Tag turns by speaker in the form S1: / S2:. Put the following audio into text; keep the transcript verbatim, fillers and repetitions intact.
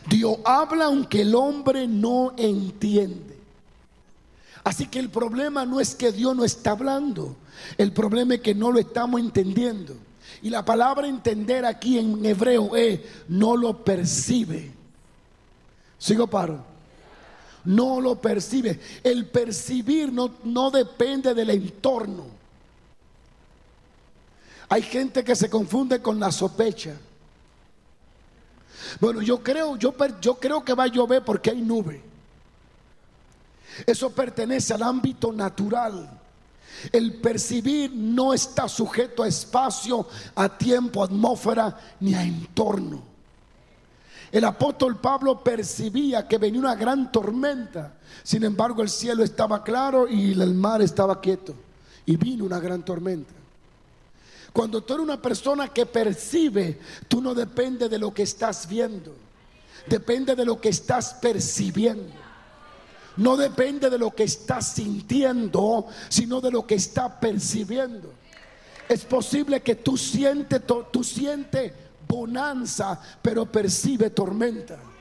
S1: Dios habla aunque el hombre no entiende. Así que el problema no es que Dios no está hablando, el problema es que no lo estamos entendiendo. Y la palabra entender aquí en hebreo es no lo percibe. Sigo paro. No lo percibe. El percibir no, no depende del entorno. Hay gente que se confunde con la sospecha. Bueno, yo creo, yo, yo creo que va a llover porque hay nube. Eso pertenece al ámbito natural. El percibir no está sujeto a espacio, a tiempo, a atmósfera, ni a entorno. El apóstol Pablo percibía que venía una gran tormenta. Sin embargo, el cielo estaba claro y el mar estaba quieto. Y vino una gran tormenta. Cuando tú eres una persona que percibe, tú no dependes de lo que estás viendo. Depende de lo que estás percibiendo. No depende de lo que estás sintiendo, sino de lo que estás percibiendo. Es posible que tú sientes, tú sientes bonanza, pero percibe tormenta.